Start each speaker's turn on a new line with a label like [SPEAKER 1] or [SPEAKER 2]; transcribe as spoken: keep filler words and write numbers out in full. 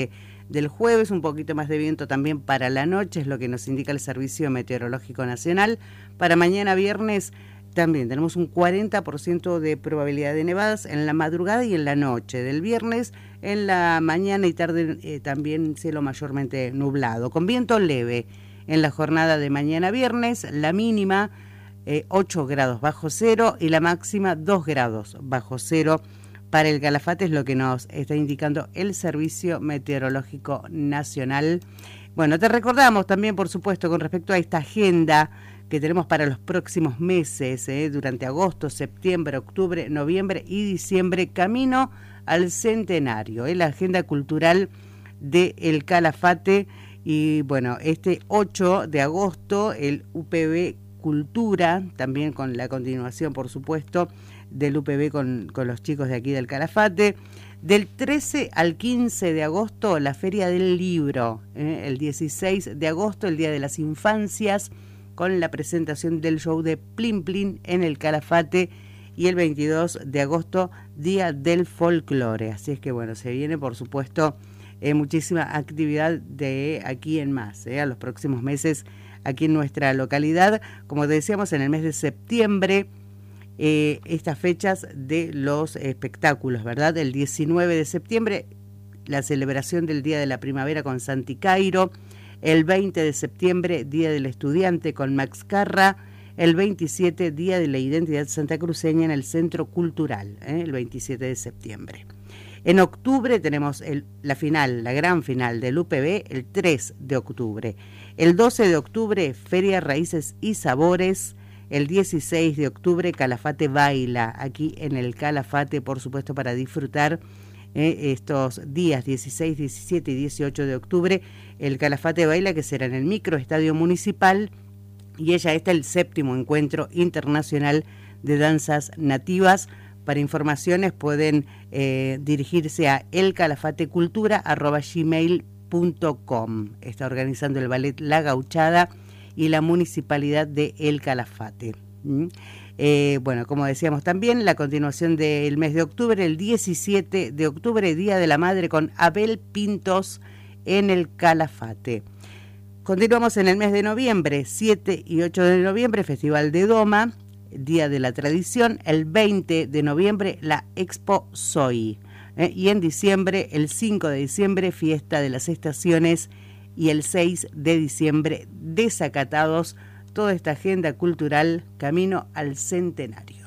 [SPEAKER 1] del jueves, un poquito más de viento también para la noche, es lo que nos indica el Servicio Meteorológico Nacional. Para mañana viernes también tenemos un cuarenta por ciento de probabilidad de nevadas en la madrugada y en la noche. Del viernes, en la mañana y tarde eh, también cielo mayormente nublado, con viento leve. En la jornada de mañana viernes, la mínima eh, ocho grados bajo cero y la máxima dos grados bajo cero. Para el Calafate es lo que nos está indicando el Servicio Meteorológico Nacional. Bueno, te recordamos también, por supuesto, con respecto a esta agenda que tenemos para los próximos meses, eh, durante agosto, septiembre, octubre, noviembre y diciembre, camino al centenario, eh, la agenda cultural de El Calafate. Y bueno, este ocho de agosto, el U P B Cultura, también con la continuación, por supuesto, del U P B con, con los chicos de aquí del Calafate. Del trece al quince de agosto, la Feria del Libro. ¿eh? El dieciséis de agosto, el Día de las Infancias, con la presentación del show de Plin Plin en el Calafate. Y el veintidós de agosto, Día del Folclore. Así es que, bueno, se viene, por supuesto, eh, muchísima actividad de aquí en más, ¿eh? a los próximos meses aquí en nuestra localidad. Como decíamos, en el mes de septiembre, eh, estas fechas de los espectáculos, ¿verdad? El diecinueve de septiembre, la celebración del Día de la Primavera con Santi Cairo. El veinte de septiembre, Día del Estudiante con Max Carra. El veintisiete, Día de la Identidad Santacruceña en el Centro Cultural, ¿eh? el veintisiete de septiembre. En octubre tenemos el, la final, la gran final del U P B, el tres de octubre. El doce de octubre, Feria Raíces y Sabores. El dieciséis de octubre, Calafate Baila, aquí en el Calafate, por supuesto, para disfrutar eh, estos días dieciséis, diecisiete y dieciocho de octubre. El Calafate Baila, que será en el Microestadio Municipal. Y ella está el séptimo encuentro internacional de danzas nativas. Para informaciones pueden eh, dirigirse a elcalafatecultura arroba gmail punto com. Está organizando el ballet La Gauchada y la Municipalidad de El Calafate. ¿Mm? Eh, bueno, como decíamos también, la continuación del mes de octubre, el diecisiete de octubre, Día de la Madre con Abel Pintos en el Calafate. Continuamos en el mes de noviembre, siete y ocho de noviembre, Festival de Doma, Día de la Tradición. El veinte de noviembre, la Expo Soy. ¿eh? Y en diciembre, el cinco de diciembre, Fiesta de las Estaciones. Y el seis de diciembre, Desacatados. Toda esta agenda cultural camino al centenario.